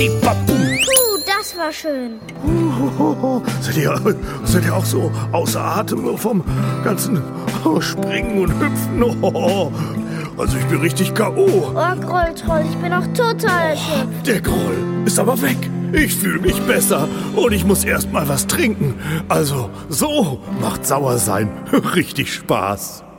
Puh, das war schön. Seid ihr auch so außer Atem vom ganzen Springen und Hüpfen? Also ich bin richtig K.O. Oh, Grolltroll, ich bin auch total erschöpft. Der Groll ist aber weg. Ich fühle mich besser und ich muss erst mal was trinken. Also so macht Sauersein richtig Spaß.